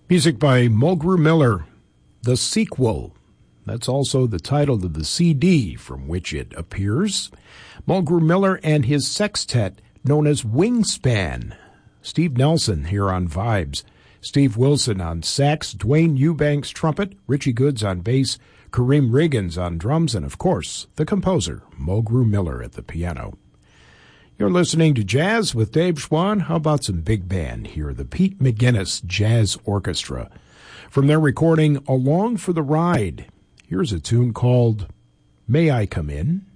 Music by Mulgrew Miller, The Sequel. That's also the title of the CD from which it appears. Mulgrew Miller and his sextet known as Wingspan. Steve Nelson here on Vibes. Steve Wilson on sax, Dwayne Eubanks trumpet, Richie Goods on bass, Kareem Riggins on drums, and of course, the composer, Mulgrew Miller at the piano. You're listening to Jazz with Dave Schwann. How about some big band here? The Pete McGuinness Jazz Orchestra. From their recording Along for the Ride, here's a tune called May I Come In?